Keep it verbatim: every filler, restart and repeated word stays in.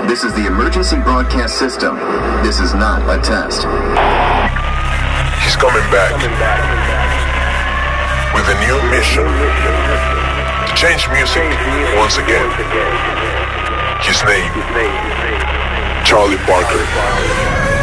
This is the emergency broadcast system. This is not a test. He's coming back with a new mission to change music once again. His name, Charlie Parker.